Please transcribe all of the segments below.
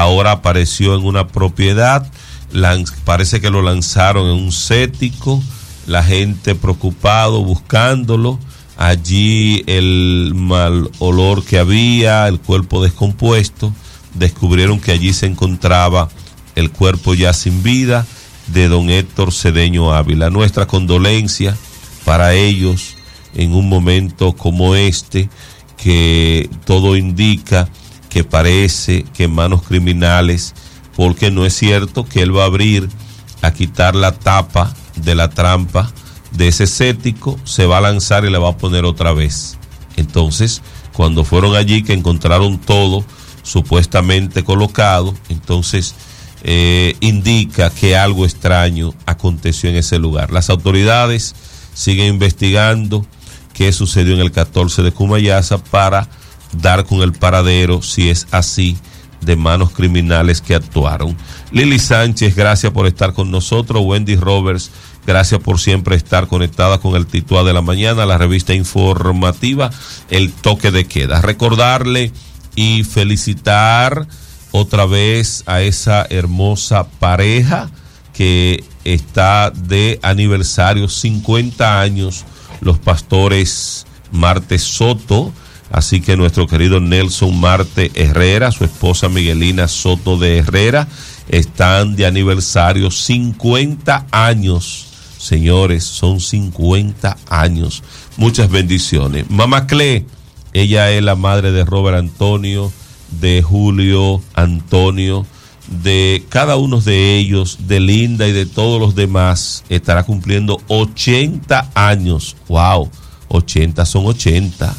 ahora apareció en una propiedad, parece que lo lanzaron en un cético, la gente preocupado buscándolo, allí el mal olor que había, el cuerpo descompuesto, descubrieron que allí se encontraba el cuerpo ya sin vida de don Héctor Cedeño Ávila. Nuestra condolencia para ellos en un momento como este, que todo indica que parece que en manos criminales, porque no es cierto que él va a abrir, a quitar la tapa de la trampa de ese cético, se va a lanzar y le va a poner otra vez. Entonces, cuando fueron allí, que encontraron todo supuestamente colocado, entonces indica que algo extraño aconteció en ese lugar. Las autoridades siguen investigando qué sucedió en el 14 de Cumayasa para dar con el paradero, si es así, de manos criminales que actuaron. Lili Sánchez, gracias por estar con nosotros. Wendy Roberts, gracias por siempre estar conectada con el Tituá de la Mañana, la revista informativa El Toque de Queda. Recordarle y felicitar otra vez a esa hermosa pareja que está de aniversario, 50 años, los pastores Marte Soto. Así que nuestro querido Nelson Marte Herrera, su esposa Miguelina Soto de Herrera, están de aniversario, 50 años, señores, son 50 años. Muchas bendiciones. Mamá Cle, ella es la madre de Robert Antonio, de Julio Antonio, de cada uno de ellos, de Linda y de todos los demás. Estará cumpliendo 80 años. ¡Wow! 80 son 80,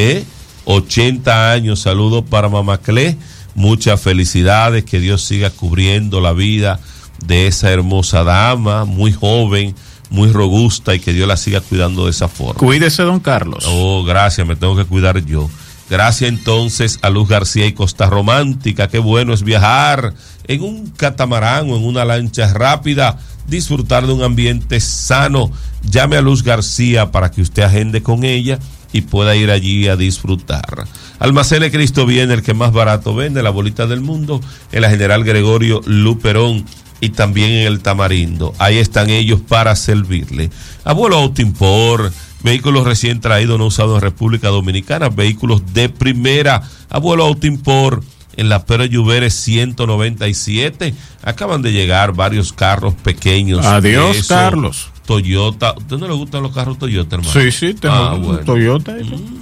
80 años. Saludos para Mamá Cle, muchas felicidades, que Dios siga cubriendo la vida de esa hermosa dama, muy joven, muy robusta, y que Dios la siga cuidando de esa forma. Cuídese, don Carlos. Oh, gracias, me tengo que cuidar yo. Gracias entonces a Luz García y Costa Romántica. Qué bueno es viajar en un catamarán o en una lancha rápida, disfrutar de un ambiente sano. Llame a Luz García para que usted agende con ella y pueda ir allí a disfrutar. Almacene Cristo Viene, el que más barato vende, la bolita del mundo, en la General Gregorio Luperón y también en el Tamarindo. Ahí están ellos para servirle. Abuelo Autoimport, vehículos recién traídos, no usados en República Dominicana, vehículos de primera. Abuelo Autoimport, en la Pérez Lluveres 197. Acaban de llegar varios carros pequeños. Adiós, Carlos. Toyota. ¿Usted no le gustan los carros Toyota, hermano? Sí, sí, tengo un Toyota.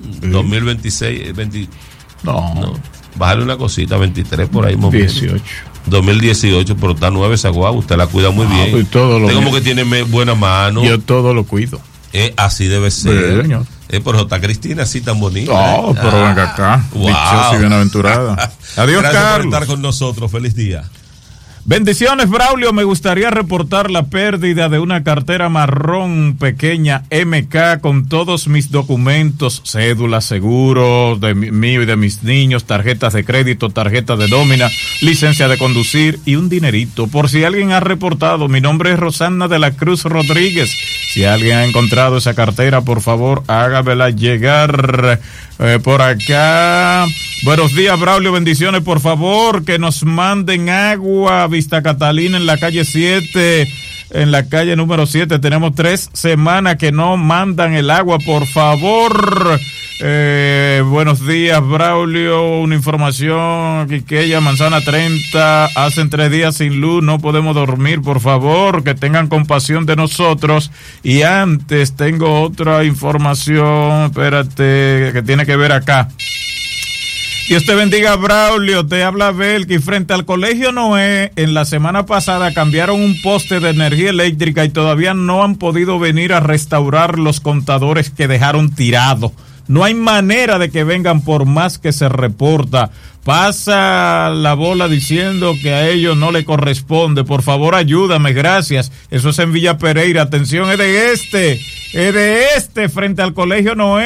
2026, No. Bájale una cosita, 23 por ahí. 18. 2018, pero está nueva esa guagua, usted la cuida muy bien. Pues todo usted como que tiene buena mano. Yo todo lo cuido. Así debe ser. Señor. Por eso está Cristina así tan bonita. No, pero venga acá. Wow. Dichosa y bienaventurada. Adiós, gracias Carlos. por estar con nosotros. Feliz día. Bendiciones, Braulio. Me gustaría reportar la pérdida de una cartera marrón pequeña MK con todos mis documentos, cédula, seguro de mío y de mis niños, tarjetas de crédito, tarjeta de nómina, licencia de conducir y un dinerito. Por si alguien ha reportado, mi nombre es Rosana de la Cruz Rodríguez. Si alguien ha encontrado esa cartera, por favor, hágamela llegar. Por acá, buenos días, Braulio, bendiciones, por favor, que nos manden agua, Vista Catalina en la calle 7, en la calle número 7, tenemos 3 semanas que no mandan el agua, por favor. Buenos días, Braulio, una información, Quiqueya, Manzana 30, hacen 3 días sin luz, no podemos dormir, por favor, que tengan compasión de nosotros. Y antes tengo otra información, espérate, que tiene que ver acá. Dios te bendiga, Braulio, te habla Belki. Frente al Colegio Noé, en la semana pasada cambiaron un poste de energía eléctrica y todavía no han podido venir a restaurar los contadores que dejaron tirados. No hay manera de que vengan por más que se reporta. Pasa la bola diciendo que a ellos no le corresponde. Por favor, ayúdame, gracias. Eso es en Villa Pereira. Atención, es de este, frente al Colegio Noé.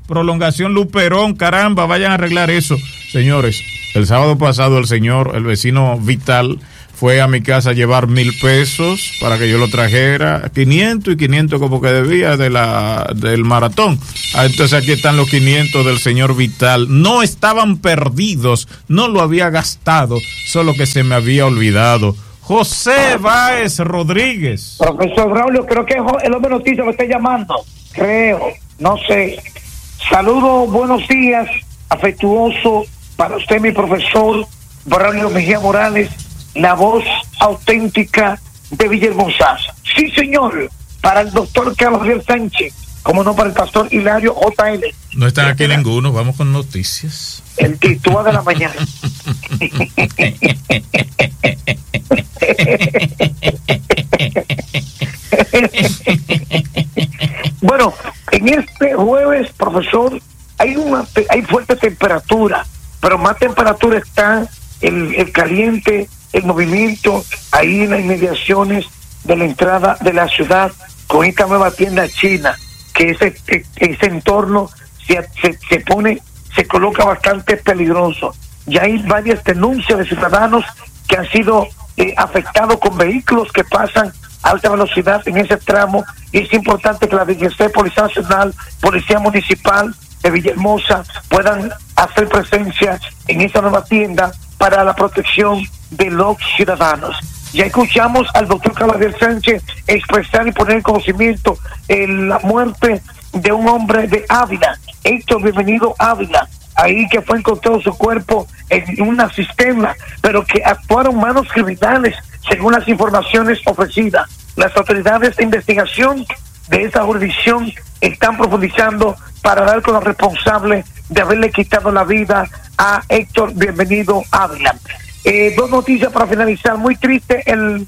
prolongación Luperón, caramba, vayan a arreglar eso. Señores, el sábado pasado el vecino Vital, fue a mi casa a llevar 1,000 pesos para que yo lo trajera, 500 y 500 como que debía del maratón. Entonces aquí están los 500 del señor Vital. No estaban perdidos, no lo había gastado, solo que se me había olvidado. José Báez Rodríguez. Profesor Braulio, creo que el hombre noticia me está llamando. Creo, no sé. Saludos, buenos días, afectuoso para usted, mi profesor Braulio Mejía Morales, la voz auténtica de Villahermosa. Sí, señor, para el doctor Carlos Javier Sánchez, como no para el pastor Hilario JL. No están aquí ninguno, vamos con noticias. El titúa de la mañana. Bueno, en este jueves, profesor, hay fuerte temperatura, pero más temperatura está el caliente, el movimiento ahí en las inmediaciones de la entrada de la ciudad con esta nueva tienda china, que ese entorno se coloca bastante peligroso. Ya hay varias denuncias de ciudadanos que han sido afectados con vehículos que pasan a alta velocidad en ese tramo, y es importante que la DGC, Policía Nacional, Policía Municipal de Villahermosa puedan hacer presencia en esa nueva tienda para la protección de los ciudadanos. Ya escuchamos al doctor Carlos Javier Sánchez expresar y poner en conocimiento la muerte de un hombre de Ávila, Héctor Bienvenido Ávila, ahí que fue encontrado su cuerpo en una cisterna, pero que actuaron manos criminales según las informaciones ofrecidas. Las autoridades de investigación de esa jurisdicción están profundizando para dar con los responsables de haberle quitado la vida a Héctor Bienvenido Ávila. Dos noticias para finalizar. Muy triste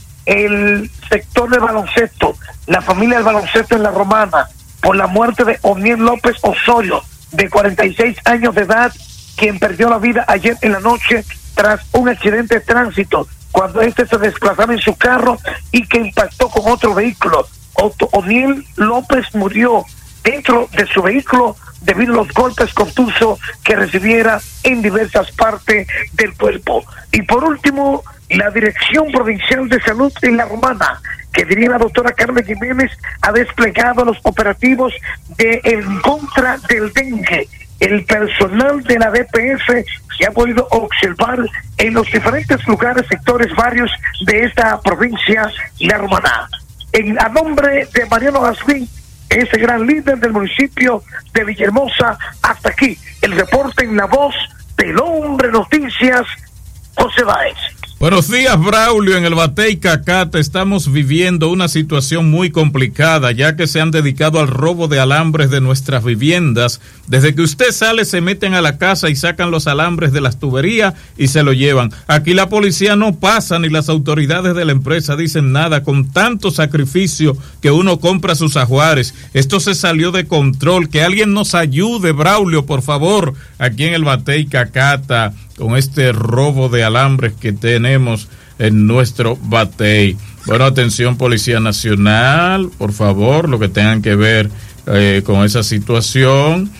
el sector del baloncesto, la familia del baloncesto en La Romana, por la muerte de Oniel López Osorio, de 46 años de edad, quien perdió la vida ayer en la noche tras un accidente de tránsito, cuando se desplazaba en su carro y que impactó con otro vehículo. Oniel López murió dentro de su vehículo debido a los golpes contusos que recibiera en diversas partes del cuerpo. Y por último, la Dirección Provincial de Salud en La Romana, que dirige la doctora Carmen Jiménez, ha desplegado los operativos en contra del dengue. El personal de la DPS se ha podido observar en los diferentes lugares, sectores, barrios de esta provincia, La Romana. A nombre de Mariano Jazmín, ese gran líder del municipio de Villahermosa, hasta aquí el reporte en la voz del hombre noticias, José Báez. Buenos días, Braulio. En el Batey Cacata estamos viviendo una situación muy complicada, ya que se han dedicado al robo de alambres de nuestras viviendas. Desde que usted sale, se meten a la casa y sacan los alambres de las tuberías y se lo llevan. Aquí la policía no pasa, ni las autoridades de la empresa dicen nada, con tanto sacrificio que uno compra sus ajuares. Esto se salió de control. Que alguien nos ayude, Braulio, por favor, aquí en el Batey Cacata, con este robo de alambres que tenemos en nuestro Batey. Bueno, atención Policía Nacional, por favor, lo que tengan que ver con esa situación,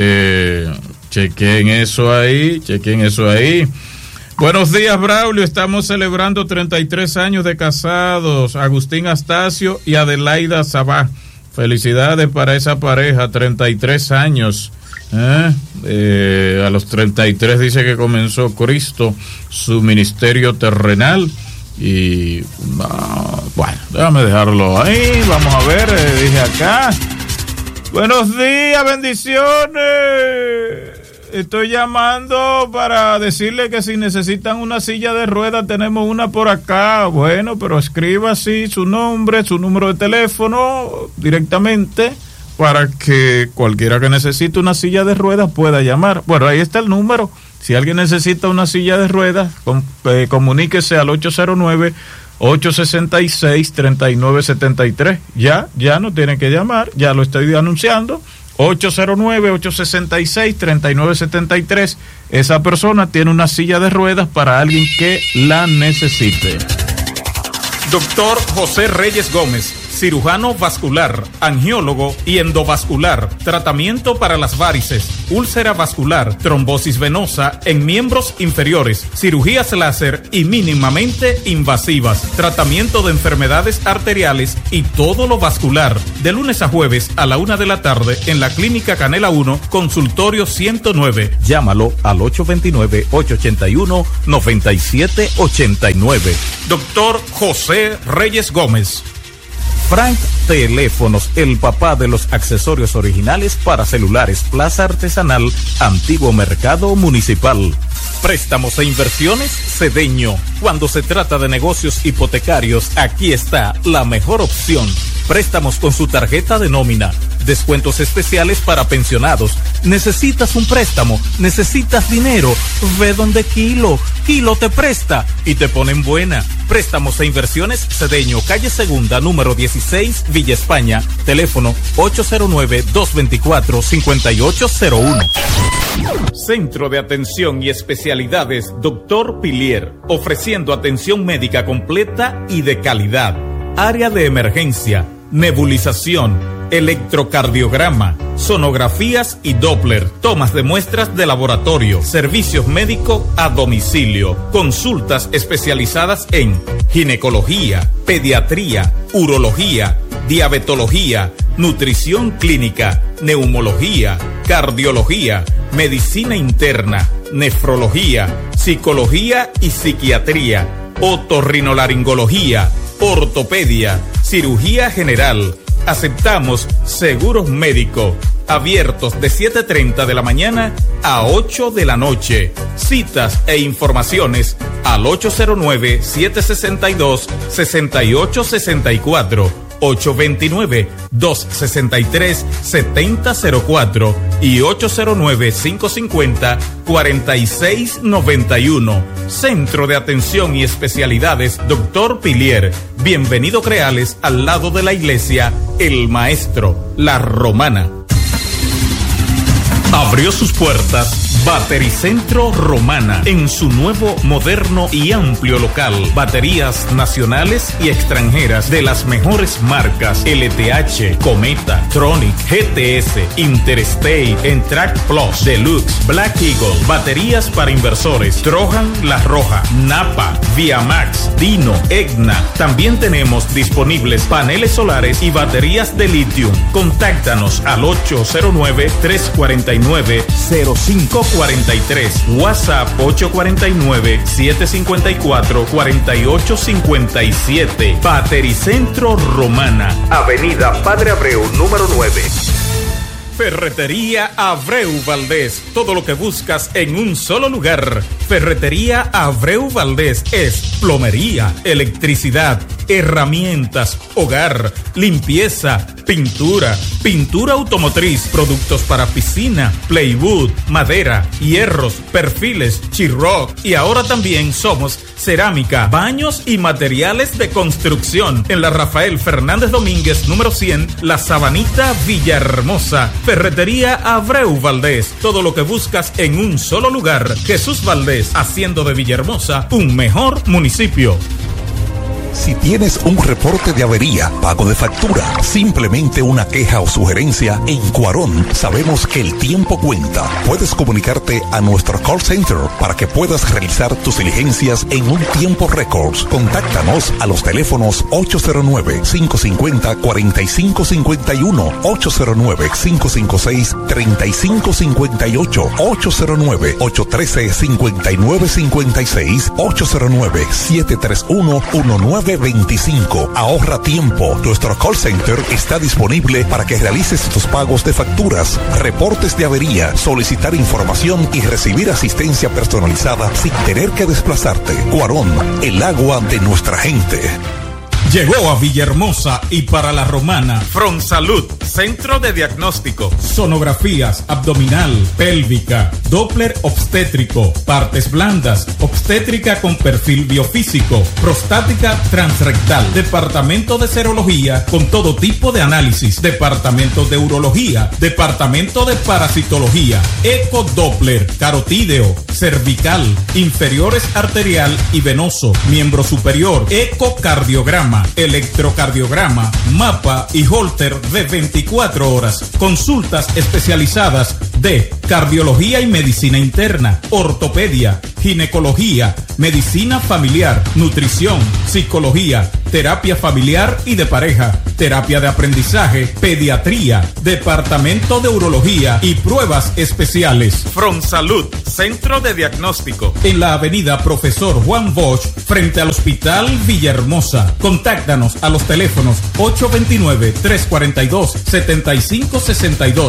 chequen eso ahí. Buenos días, Braulio, estamos celebrando 33 años de casados, Agustín Astacio y Adelaida Sabá. Felicidades para esa pareja, 33 años. A los 33 dice que comenzó Cristo su ministerio terrenal y bueno, déjame dejarlo ahí. Vamos a ver, dije acá. Buenos días, bendiciones. Estoy llamando para decirle que si necesitan una silla de ruedas, tenemos una por acá. Bueno, pero escriba así su nombre, su número de teléfono directamente, para que cualquiera que necesite una silla de ruedas pueda llamar. Bueno, ahí está el número. Si alguien necesita una silla de ruedas, comuníquese al 809-866-3973. Ya no tienen que llamar, ya lo estoy anunciando. 809-866-3973. Esa persona tiene una silla de ruedas para alguien que la necesite. Doctor José Reyes Gómez, cirujano vascular, angiólogo y endovascular, tratamiento para las varices, úlcera vascular, trombosis venosa en miembros inferiores, cirugías láser y mínimamente invasivas, tratamiento de enfermedades arteriales y todo lo vascular. De lunes a jueves a la 1 de la tarde en la Clínica Canela 1, consultorio 109. Llámalo al 829-881-9789. Doctor José Reyes Gómez. Frank Teléfonos, el papá de los accesorios originales para celulares, Plaza Artesanal, Antiguo Mercado Municipal. Préstamos e inversiones, Cedeño. Cuando se trata de negocios hipotecarios, aquí está la mejor opción. Préstamos con su tarjeta de nómina. Descuentos especiales para pensionados. ¿Necesitas un préstamo? ¿Necesitas dinero? Ve donde Kilo te presta y te ponen buena. Préstamos e inversiones, Cedeño, calle Segunda, número 16, Villa España. Teléfono 809-224-5801. Centro de Atención y Especialidades Dr. Pilier, ofreciendo atención médica completa y de calidad. Área de emergencia, nebulización, electrocardiograma, sonografías y Doppler, tomas de muestras de laboratorio, servicios médicos a domicilio, consultas especializadas en ginecología, pediatría, urología, diabetología, nutrición clínica, neumología, cardiología, medicina interna, nefrología, psicología y psiquiatría, otorrinolaringología, ortopedia, cirugía general. Aceptamos seguros médicos, abiertos de 7:30 de la mañana a 8 de la noche. Citas e informaciones al 809-762-6864, 829-263-7004 y 809-550-4691. Centro de Atención y Especialidades Dr. Pilier. Bienvenido Creales, al lado de la iglesia El Maestro, La Romana. Abrió sus puertas Batericentro Romana en su nuevo, moderno y amplio local. Baterías nacionales y extranjeras de las mejores marcas: LTH, Cometa, Tronic, GTS, Interstate, Entrac Plus, Deluxe, Black Eagle. Baterías para inversores: Trojan, La Roja, Napa, Viamax, Dino, Egna. También tenemos disponibles paneles solares y baterías de litio. Contáctanos al 809-349-0543. WhatsApp 849-754-4857. Batericentro Romana, Avenida Padre Abreu, número 9. Ferretería Abreu Valdés, todo lo que buscas en un solo lugar. Ferretería Abreu Valdés es plomería, electricidad, herramientas, hogar, limpieza, pintura, pintura automotriz, productos para piscina, plywood, madera, hierros, perfiles, Chiroc, y ahora también somos cerámica, baños y materiales de construcción. En la Rafael Fernández Domínguez, número 100, La Sabanita, Villahermosa. Ferretería Abreu Valdés, todo lo que buscas en un solo lugar. Jesús Valdés, haciendo de Villahermosa un mejor municipio. Si tienes un reporte de avería, pago de factura, simplemente una queja o sugerencia, en Cuarón sabemos que el tiempo cuenta. Puedes comunicarte a nuestro call center para que puedas realizar tus diligencias en un tiempo récord. Contáctanos a los teléfonos 809-550-4551, 809-556-3558, 809-813-5956, 809-731-1925. Ahorra tiempo. Nuestro call center está disponible para que realices tus pagos de facturas, reportes de avería, solicitar información y recibir asistencia personalizada sin tener que desplazarte. Cuarón, el agua de nuestra gente. Llegó a Villahermosa y para La Romana Fronsalud, centro de diagnóstico, sonografías abdominal, pélvica, Doppler obstétrico, partes blandas, obstétrica con perfil biofísico, prostática transrectal, departamento de serología con todo tipo de análisis, departamento de urología, departamento de parasitología, ecodoppler, carotídeo, cervical, inferiores arterial y venoso, miembro superior, ecocardiograma, encefalograma, electrocardiograma, mapa y holter de 24 horas. Consultas especializadas de cardiología y medicina interna, ortopedia, ginecología, medicina familiar, nutrición, psicología, terapia familiar y de pareja, terapia de aprendizaje, pediatría, departamento de urología y pruebas especiales. From Salud, Centro de Diagnóstico, en la avenida Profesor Juan Bosch, frente al Hospital Villahermosa. Contáctanos a los teléfonos 829-342-7562,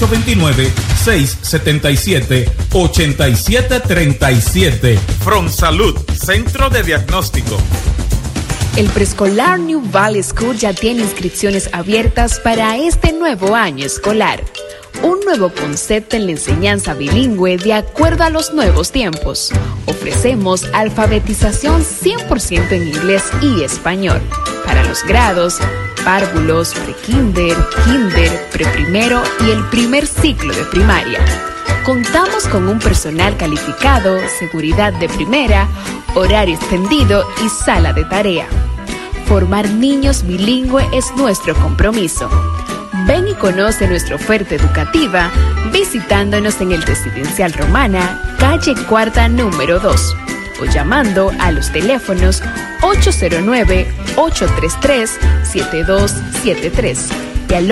829-677-8737. From Salud, Centro de Diagnóstico. El preescolar New Valley School ya tiene inscripciones abiertas para este nuevo año escolar. Un nuevo concepto en la enseñanza bilingüe de acuerdo a los nuevos tiempos. Ofrecemos alfabetización 100% en inglés y español para los grados párvulos, prekinder, kinder, preprimero y el primer ciclo de primaria. Contamos con un personal calificado, seguridad de primera, horario extendido y sala de tarea. Formar niños bilingües es nuestro compromiso. Ven y conoce nuestra oferta educativa visitándonos en el Residencial Romana, calle Cuarta número 2, o llamando a los teléfonos 809-833-7273 y al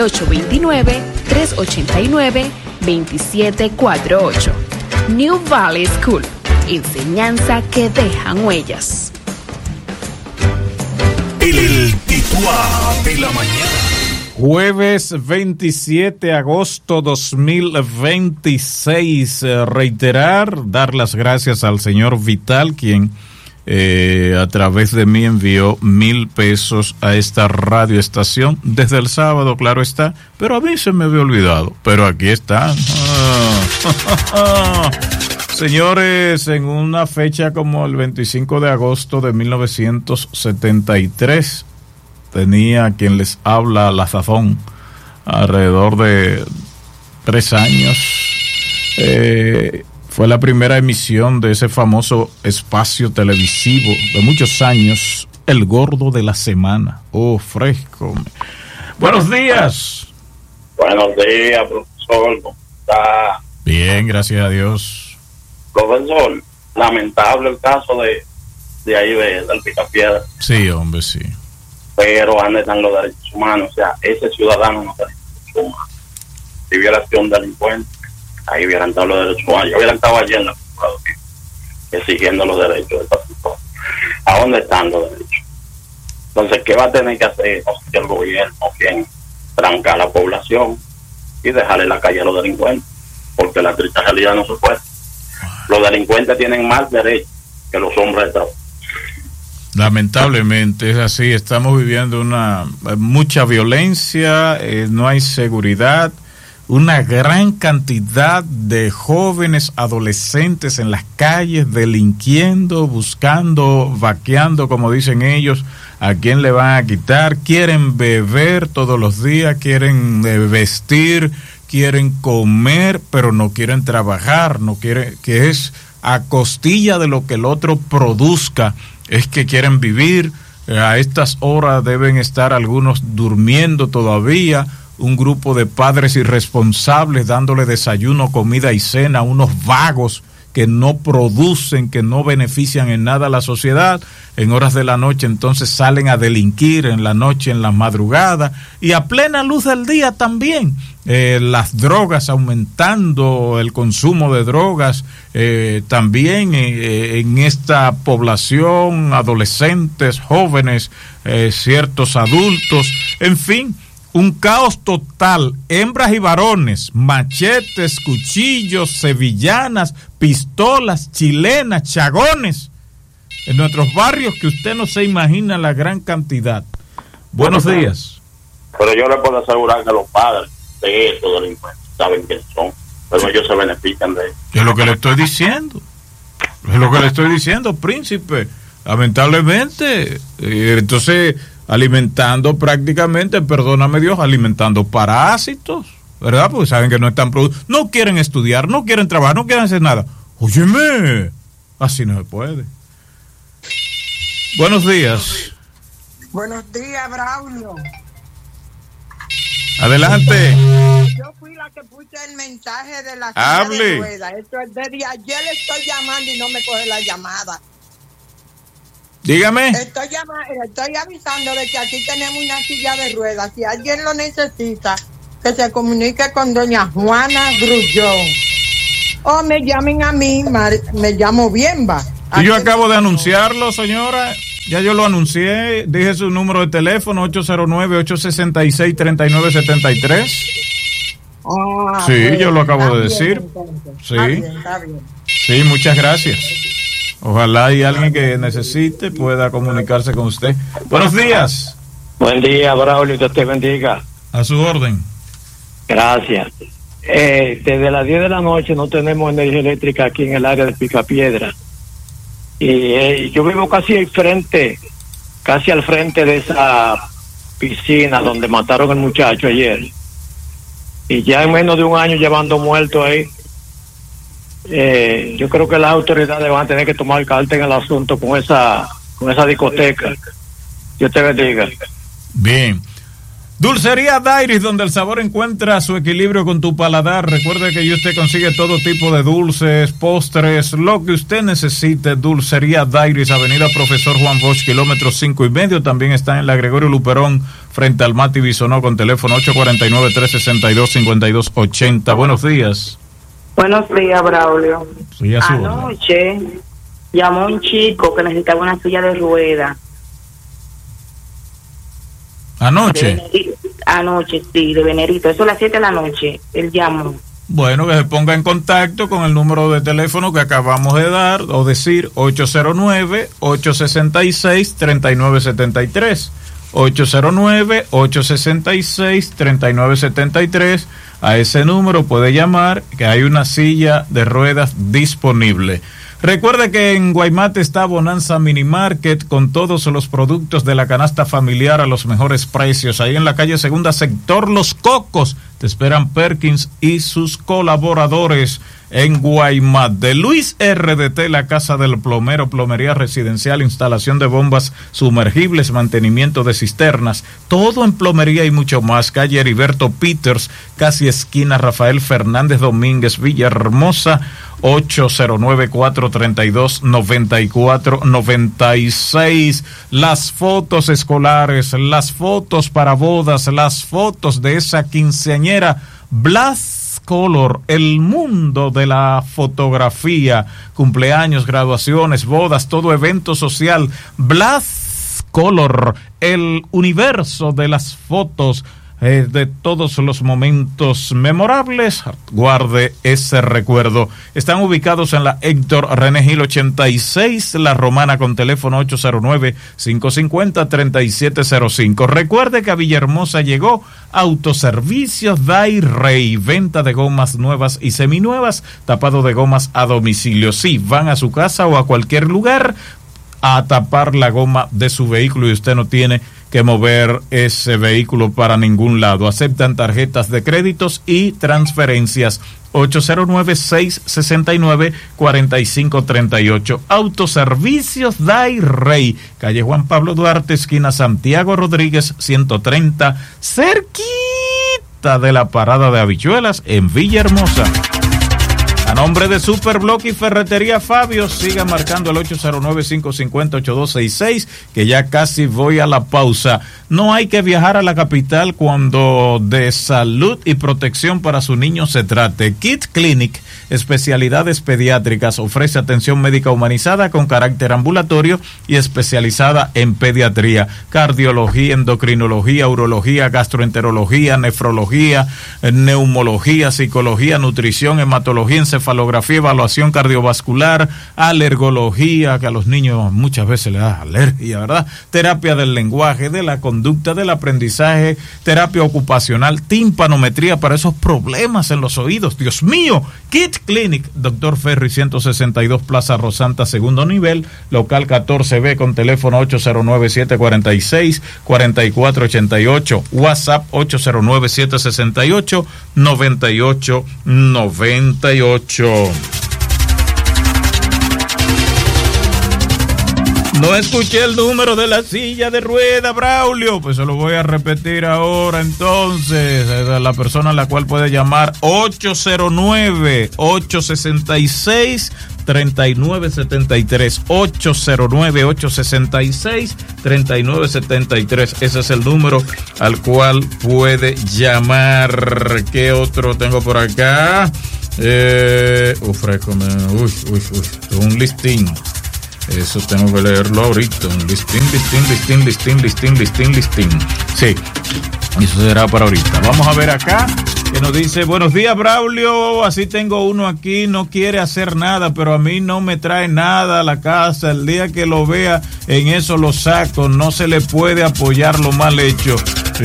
829-389-2748. New Valley School, enseñanza que dejan huellas. El titular de la mañana. Jueves 27 de agosto 2026. Dar las gracias al señor Vital, quien a través de mí envió 1,000 pesos a esta radioestación desde el sábado, claro está, pero a mí se me había olvidado, pero aquí están. Señores, en una fecha como el 25 de agosto de 1973, tenía quien les habla la sazón alrededor de 3 años. Fue la primera emisión de ese famoso espacio televisivo de muchos años, El Gordo de la Semana. Oh, fresco. Buenos días. Buenos días, profesor. ¿Cómo está? Bien, gracias a Dios. Profesor, lamentable el caso de ahí del Picapiedra. Sí, hombre, sí. Pero ¿dónde están los derechos humanos? O sea, ese ciudadano no tiene derechos humanos. Si hubiera sido un delincuente, ahí hubieran estado los derechos humanos. Yo hubiera estado allí en la Procuraduría exigiendo los derechos de esta persona. ¿A dónde están los derechos? Entonces, ¿qué va a tener que hacer el gobierno, quien tranca a la población y dejarle la calle a los delincuentes? Porque la triste realidad no se puede. Los delincuentes tienen más derechos que los hombres de trabajo. Lamentablemente es así. Estamos viviendo mucha violencia, no hay seguridad, una gran cantidad de jóvenes adolescentes en las calles delinquiendo, buscando, vaqueando, como dicen ellos, a quién le van a quitar. Quieren beber todos los días, quieren vestir, quieren comer, pero no quieren trabajar, no quieren, que es a costilla de lo que el otro produzca, es que quieren vivir. A estas horas deben estar algunos durmiendo todavía, un grupo de padres irresponsables dándole desayuno, comida y cena a unos vagos que no producen, que no benefician en nada a la sociedad. En horas de la noche entonces salen a delinquir en la noche, en la madrugada y a plena luz del día también. Las drogas aumentando, el consumo de drogas también en esta población, adolescentes, jóvenes, ciertos adultos, en fin, un caos total, hembras y varones, machetes, cuchillos, sevillanas, pistolas, chilenas, chagones, en nuestros barrios que usted no se imagina la gran cantidad. Buenos días. Pero yo le puedo asegurar que los padres de estos delincuentes saben quiénes son, pero ellos se benefician de ellos. Es lo que le estoy diciendo. Es lo que le estoy diciendo, príncipe. Lamentablemente, entonces alimentando prácticamente, perdóname Dios, alimentando parásitos, ¿verdad? Porque saben que no están no quieren estudiar, no quieren trabajar, no quieren hacer nada. Óyeme, así no se puede. Buenos días. Buenos días, Braulio. Adelante. Yo fui la que puse el mensaje de la silla de ruedas. Esto es desde ayer le estoy llamando y no me coge la llamada. Dígame. Estoy avisando de que aquí tenemos una silla de ruedas. Si alguien lo necesita, que se comunique con doña Juana Grullón. O me llamen a mí, me llamo Bienva. Y yo acabo de anunciarlo, señora. Ya yo lo anuncié. Dije su número de teléfono, 809-866-3973. Sí, yo lo acabo de decir. Sí. Está bien. Sí, muchas gracias. Ojalá y alguien que necesite pueda comunicarse con usted. Buenos días. Buen día, Braulio, que te bendiga. A su orden. Gracias. Desde las 10 de la noche no tenemos energía eléctrica aquí en el área de Picapiedra. Y yo vivo casi al frente de esa piscina donde mataron al muchacho ayer. Y ya en menos de un año llevando muertos ahí. Yo creo que las autoridades van a tener que tomar carta en el asunto con esa discoteca. Dios te bendiga. Bien. Dulcería Dairis, donde el sabor encuentra su equilibrio con tu paladar. Recuerde que usted consigue todo tipo de dulces, postres, lo que usted necesite. Dulcería Dairis, Avenida Profesor Juan Bosch, kilómetro 5.5. También está en la Gregorio Luperón, frente al Mati Bisonó, con teléfono 849-362-5280. Buenos días. Buenos días, Braulio. Sí, anoche llamó un chico que necesitaba una silla de ruedas. ¿Anoche? Anoche, sí, de Venerito. Eso a las 7 de la noche. Él llamó. Bueno, que se ponga en contacto con el número de teléfono que acabamos de dar o decir 809-866-3973. 809-866-3973. A ese número puede llamar, que hay una silla de ruedas disponible. Recuerde que en Guaymate está Bonanza Mini Market con todos los productos de la canasta familiar a los mejores precios. Ahí en la calle Segunda, sector Los Cocos, te esperan Perkins y sus colaboradores en Guaymate. Luis RDT, la casa del plomero, plomería residencial, instalación de bombas sumergibles, mantenimiento de cisternas, todo en plomería y mucho más. Calle Heriberto Peters, casi esquina Rafael Fernández Domínguez, Villahermosa, 809-432-9496. Las fotos escolares, las fotos para bodas, las fotos de esa quinceañera. Blast Color, el mundo de la fotografía, cumpleaños, graduaciones, bodas, todo evento social. Blast Color, el universo de las fotos, de todos los momentos memorables. Guarde ese recuerdo. Están ubicados en la Héctor René Gil 86, La Romana, con teléfono 809-550-3705. Recuerde que a Villahermosa llegó Autoservicios Dai Rey, venta de gomas nuevas y seminuevas, tapado de gomas a domicilio. Sí, van a su casa o a cualquier lugar a tapar la goma de su vehículo y usted no tiene que mover ese vehículo para ningún lado. Aceptan tarjetas de créditos y transferencias. 809-669-4538. Autoservicios Dai Rey, calle Juan Pablo Duarte, esquina Santiago Rodríguez 130, cerquita de la parada de habichuelas en Villahermosa. A nombre de Superblock y Ferretería Fabio, siga marcando el 809-550-8266, que ya casi voy a la pausa. No hay que viajar a la capital cuando de salud y protección para su niño se trate. Kids Clinic, especialidades pediátricas, ofrece atención médica humanizada con carácter ambulatorio y especializada en pediatría, cardiología, endocrinología, urología, gastroenterología, nefrología, neumología, psicología, nutrición, hematología, encefalografía, evaluación cardiovascular, alergología, que a los niños muchas veces les da alergia, ¿verdad? Terapia del lenguaje, de la conducta, del aprendizaje, terapia ocupacional, timpanometría para esos problemas en los oídos. Dios mío, Kids Clinic, Dr. Ferry 162, Plaza Rosanta, segundo nivel, local 14B, con teléfono 809-746-4488, WhatsApp 809-768-9898. No escuché el número de la silla de rueda, Braulio. Pues se lo voy a repetir ahora entonces. La persona a la cual puede llamar 809-866-3973. 809-866-3973. Ese es el número al cual puede llamar. ¿Qué otro tengo por acá? Un listín. Eso tengo que leerlo ahorita. Un listín. Sí, eso será para ahorita. Vamos a ver acá, que nos dice: buenos días, Braulio, así tengo uno aquí, no quiere hacer nada, pero a mí no me trae nada a la casa. El día que lo vea, en eso lo saco, no se le puede apoyar lo mal hecho.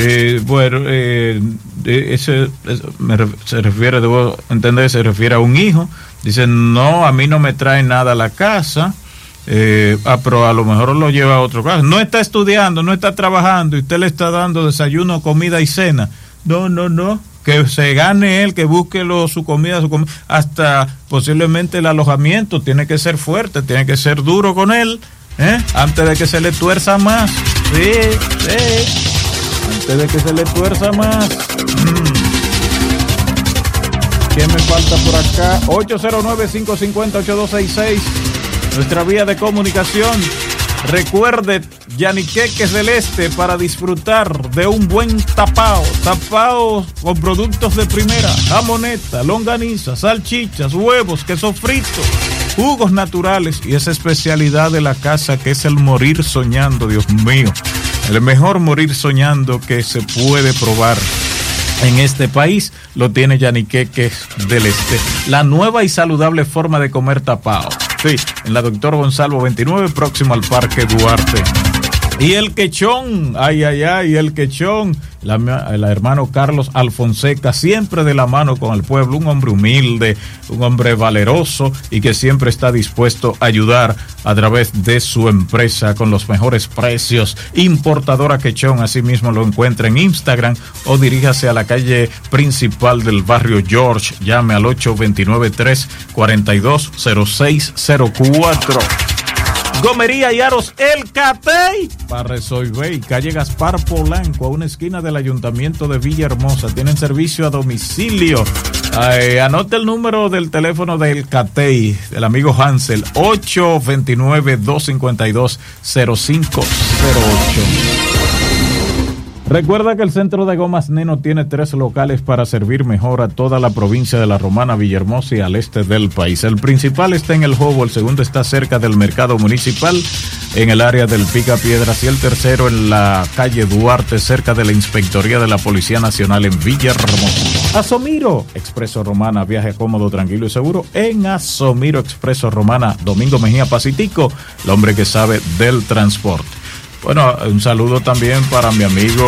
Se refiere, debo entender, se refiere a un hijo. Dice: no, a mí no me trae nada a la casa. Pero a lo mejor lo lleva a otro caso. No está estudiando, no está trabajando y usted le está dando desayuno, comida y cena. No. Que se gane él, que busque su comida, hasta posiblemente el alojamiento. Tiene que ser fuerte, tiene que ser duro con él, antes de que se le tuerza más. Sí. Antes de que se le tuerza más. ¿Qué me falta por acá? 809-550-8266. Nuestra vía de comunicación. Recuerde, Yaniqueque Celeste, para disfrutar de un buen tapao con productos de primera, jamoneta, longaniza, salchichas, huevos, queso frito, jugos naturales y esa especialidad de la casa que es el morir soñando. Dios mío, el mejor morir soñando que se puede probar en este país lo tiene Yaniqueque del Este. La nueva y saludable forma de comer tapao. Sí, en la Doctor Gonzalo 29, próximo al Parque Duarte. Y el quechón, el quechón, el hermano Carlos Alfonseca, siempre de la mano con el pueblo, un hombre humilde, un hombre valeroso y que siempre está dispuesto a ayudar a través de su empresa con los mejores precios. Importadora Quechón, así mismo lo encuentra en Instagram o diríjase a la calle principal del barrio George, llame al 829-342-0604. Gomería y Aros El Catey para resolver, calle Gaspar Polanco, a una esquina del Ayuntamiento de Villahermosa. Tienen servicio a domicilio. Anote el número del teléfono del Catey, del amigo Hansel, 829-252-0508. Recuerda que el Centro de Gomas Neno tiene 3 locales para servir mejor a toda la provincia de La Romana, Villahermosa y al este del país. El principal está en El Jobo, el segundo está cerca del mercado municipal en el área del Picapiedras y el tercero en la calle Duarte, cerca de la Inspectoría de la Policía Nacional en Villahermosa. Asomiro Expreso Romana, viaje cómodo, tranquilo y seguro en Asomiro Expreso Romana. Domingo Mejía Pacitico, el hombre que sabe del transporte. Bueno, un saludo también para mi amigo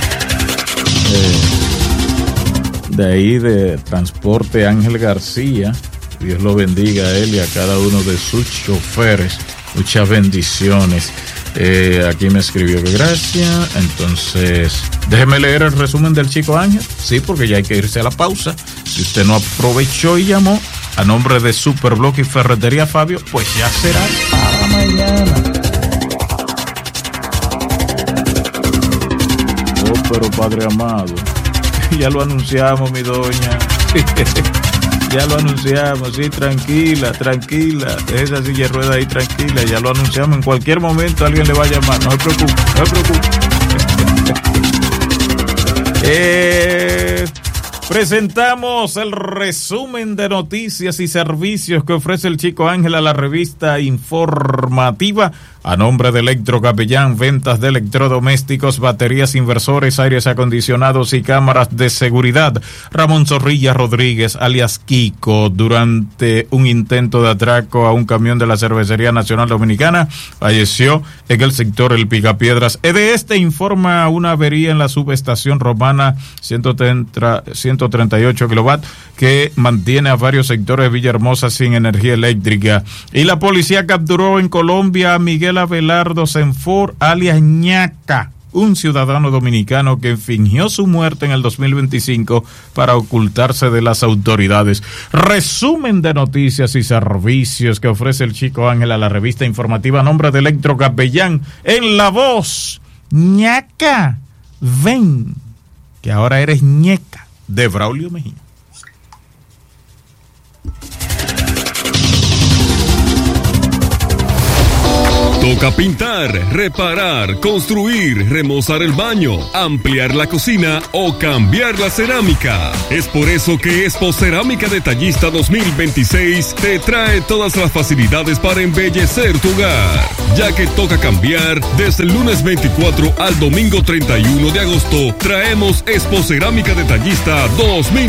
de ahí de Transporte Ángel García. Dios lo bendiga a él y a cada uno de sus choferes. Muchas bendiciones. Aquí me escribió que gracias. Entonces, déjeme leer el resumen del Chico Ángel. Sí, porque ya hay que irse a la pausa. Si usted no aprovechó y llamó a nombre de Superblock y Ferretería Fabio, pues ya será para mañana. Pero Padre amado, ya lo anunciamos, mi doña. Ya lo anunciamos, sí, tranquila. Esa silla de rueda ahí, tranquila. Ya lo anunciamos. En cualquier momento alguien le va a llamar. No se preocupe. Presentamos el resumen de noticias y servicios que ofrece el Chico Ángel a la revista informativa. A nombre de Electro Capellán, ventas de electrodomésticos, baterías, inversores, aires acondicionados y cámaras de seguridad. Ramón Zorrilla Rodríguez, alias Kiko, durante un intento de atraco a un camión de la Cervecería Nacional Dominicana, falleció en el sector El Picapiedras. De este informa una avería en la subestación romana 138 kilovatios que mantiene a varios sectores de Villahermosa sin energía eléctrica. Y la policía capturó en Colombia a Miguel Abelardo Senfor, alias Ñaca, un ciudadano dominicano que fingió su muerte en el 2025 para ocultarse de las autoridades. Resumen de noticias y servicios que ofrece el Chico Ángel a la revista informativa a nombre de Electro Capellán. En la voz, ñaca, ven, que ahora eres ñeca, de Braulio Mejía. Toca pintar, reparar, construir, remozar el baño, ampliar la cocina o cambiar la cerámica. Es por eso que Expo Cerámica Detallista 2026 te trae todas las facilidades para embellecer tu hogar. Ya que toca cambiar, desde el lunes 24 al domingo 31 de agosto, traemos Expo Cerámica Detallista 2026.